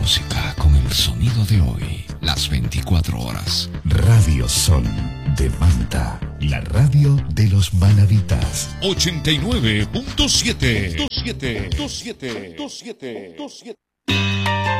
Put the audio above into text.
música con el sonido de hoy, las 24 horas. Radio Sol de Manta, la radio de los manaditas. 89.7.